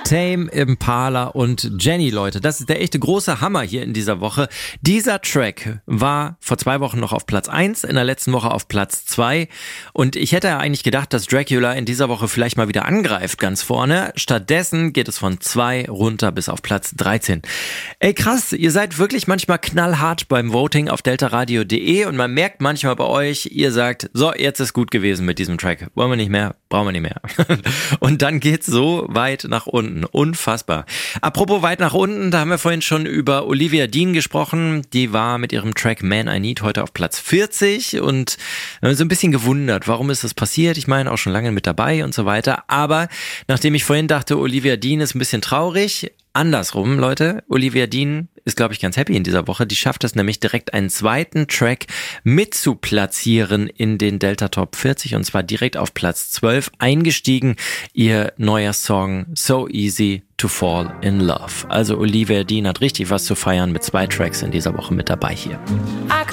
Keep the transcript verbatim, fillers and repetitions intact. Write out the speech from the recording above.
Tame Impala und Jenny, Leute. Das ist der echte große Hammer hier in dieser Woche. Dieser Track war vor zwei Wochen noch auf Platz eins, in der letzten Woche auf Platz zwei. Und ich hätte ja eigentlich gedacht, dass Dracula in dieser Woche vielleicht mal wieder angreift ganz vorne. Stattdessen geht es von zwei runter bis auf Platz dreizehn. Ey krass, ihr seid wirklich manchmal knallhart beim Voting auf deltaradio punkt de und man merkt manchmal bei euch, ihr sagt, so, jetzt ist gut gewesen mit diesem Track. Wollen wir nicht mehr? Brauchen wir nicht mehr. Und dann geht's so weit nach unten. Unfassbar. Apropos weit nach unten, da haben wir vorhin schon über Olivia Dean gesprochen. Die war mit ihrem Track Man I Need heute auf Platz vierzig und wir haben so ein bisschen gewundert, warum ist das passiert? Ich meine, auch schon lange mit dabei und so weiter. Aber nachdem ich vorhin dachte, Olivia Dean ist ein bisschen traurig, andersrum, Leute, Olivia Dean ist, glaube ich, ganz happy in dieser Woche. Die schafft es nämlich direkt einen zweiten Track mit zu platzieren in den Delta Top vierzig und zwar direkt auf Platz zwölf eingestiegen. Ihr neuer Song So Easy to Fall in Love. Also Olivia Dean hat richtig was zu feiern mit zwei Tracks in dieser Woche mit dabei hier.